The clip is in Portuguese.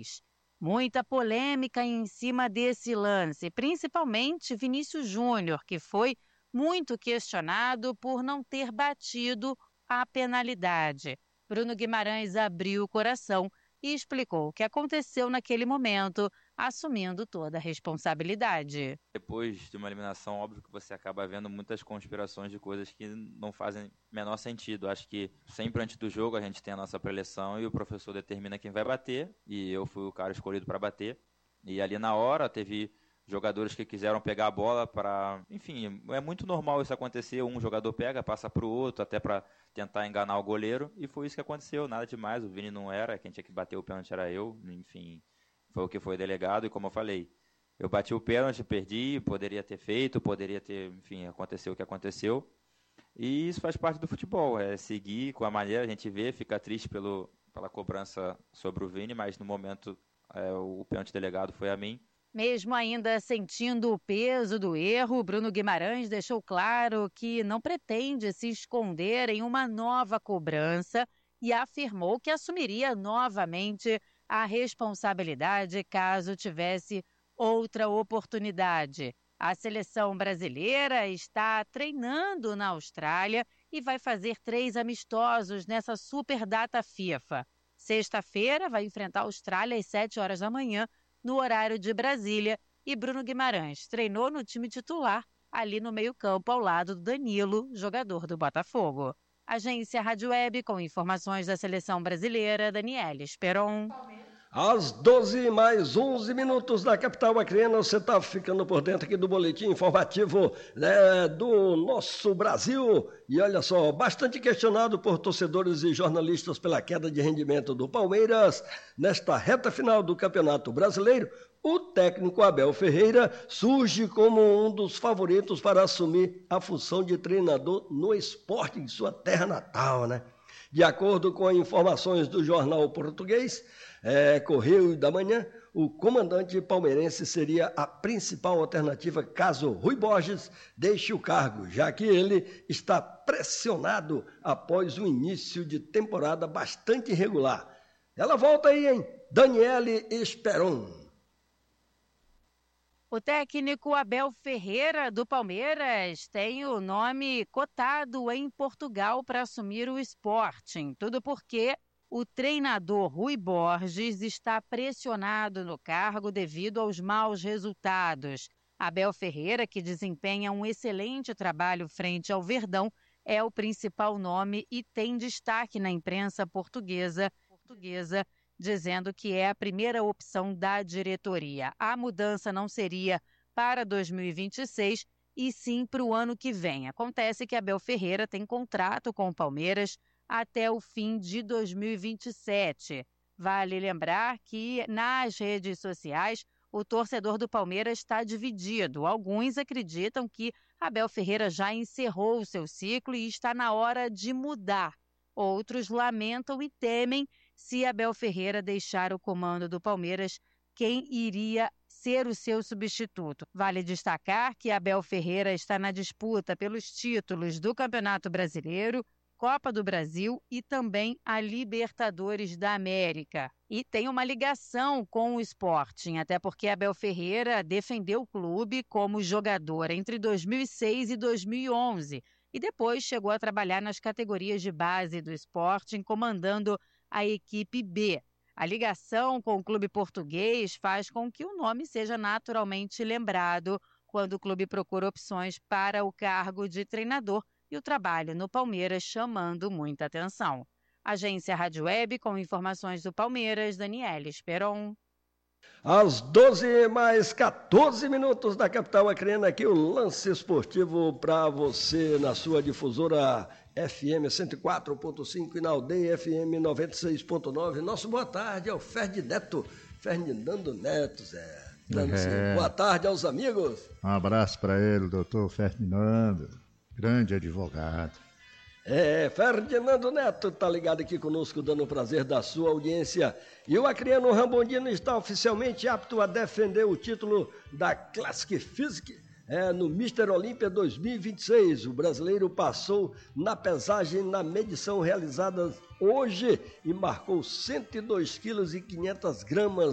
vez. Muita polêmica em cima desse lance, principalmente Vinícius Júnior, que foi muito questionado por não ter batido a penalidade. Bruno Guimarães abriu o coração e explicou o que aconteceu naquele momento, assumindo toda a responsabilidade. Depois de uma eliminação, óbvio que você acaba vendo muitas conspirações de coisas que não fazem menor sentido. Acho que sempre antes do jogo a gente tem a nossa preleção e o professor determina quem vai bater, e eu fui o cara escolhido para bater. E ali na hora teve jogadores que quiseram pegar a bola para... Enfim, é muito normal isso acontecer, um jogador pega, passa para o outro, até para tentar enganar o goleiro, e foi isso que aconteceu, nada demais. O Vini não era, quem tinha que bater o pênalti era eu, enfim, foi o que foi delegado, e como eu falei, eu bati o pênalti, perdi, poderia ter feito, poderia ter, enfim, aconteceu o que aconteceu, e isso faz parte do futebol, é seguir com a maneira, a gente vê, fica triste pela cobrança sobre o Vini, mas no momento o pênalti delegado foi a mim. Mesmo ainda sentindo o peso do erro, Bruno Guimarães deixou claro que não pretende se esconder em uma nova cobrança e afirmou que assumiria novamente a responsabilidade caso tivesse outra oportunidade. A seleção brasileira está treinando na Austrália e vai fazer 3 amistosos nessa super data FIFA. Sexta-feira vai enfrentar a Austrália às 7 horas da manhã, no horário de Brasília, e Bruno Guimarães treinou no time titular, ali no meio-campo, ao lado do Danilo, jogador do Botafogo. Agência Rádio Web, com informações da seleção brasileira, Daniela Esperon. Às 12:11 da capital acreana, você está ficando por dentro aqui do boletim informativo, né, do nosso Brasil. E olha só, bastante questionado por torcedores e jornalistas pela queda de rendimento do Palmeiras, nesta reta final do Campeonato Brasileiro, o técnico Abel Ferreira surge como um dos favoritos para assumir a função de treinador no Sport, em sua terra natal, né? De acordo com informações do jornal português, Correio da Manhã, o comandante palmeirense seria a principal alternativa caso Rui Borges deixe o cargo, já que ele está pressionado após um início de temporada bastante irregular. Ela volta aí, hein? Daniele Esperon. O técnico Abel Ferreira, do Palmeiras, tem o nome cotado em Portugal para assumir o Sporting. Tudo porque o treinador Rui Borges está pressionado no cargo devido aos maus resultados. Abel Ferreira, que desempenha um excelente trabalho frente ao Verdão, é o principal nome e tem destaque na imprensa portuguesa, dizendo que é a primeira opção da diretoria. A mudança não seria para 2026 e sim para o ano que vem. Acontece que Abel Ferreira tem contrato com o Palmeiras até o fim de 2027. Vale lembrar que nas redes sociais o torcedor do Palmeiras está dividido. Alguns acreditam que Abel Ferreira já encerrou o seu ciclo e está na hora de mudar. Outros lamentam e temem se Abel Ferreira deixar o comando do Palmeiras, quem iria ser o seu substituto. Vale destacar que Abel Ferreira está na disputa pelos títulos do Campeonato Brasileiro, Copa do Brasil e também a Libertadores da América. E tem uma ligação com o Sporting, até porque Abel Ferreira defendeu o clube como jogador entre 2006 e 2011 e depois chegou a trabalhar nas categorias de base do Sporting, comandando a equipe B. A ligação com o clube português faz com que o nome seja naturalmente lembrado quando o clube procura opções para o cargo de treinador e o trabalho no Palmeiras chamando muita atenção. Agência Rádio Web, com informações do Palmeiras, Daniela Esperon. Às 12:14 da capital acreana, aqui o lance esportivo para você na sua difusora FM 104.5 e na Aldeia FM 96.9. Nosso boa tarde ao Ferdinando Neto, Zé. Boa tarde aos amigos. Um abraço para ele, doutor Ferdinando, grande advogado. Ferdinando Neto tá ligado aqui conosco, dando o prazer da sua audiência. E o acreano Rambondino está oficialmente apto a defender o título da Classic Physique no Mr. Olímpia 2026. O brasileiro passou na pesagem na medição realizada hoje e marcou 102,5 kg